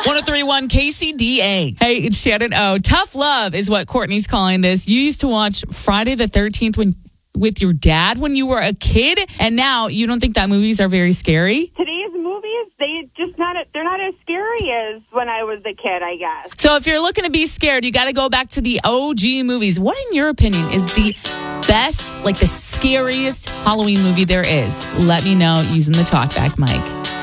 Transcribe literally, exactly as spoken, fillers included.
one oh three point one K C D A. Hey, it's Shannon O. Tough love is what Courtney's calling this. You used to watch Friday the thirteenth when with your dad when you were a kid, and now you don't think that movies are very scary? Today's movies, they just not they're not as scary as when I was a kid, I guess. So if you're looking to be scared, you got to go back to the O G movies. What, in your opinion, is the best, like the scariest Halloween movie there is? Let me know using the talkback mic.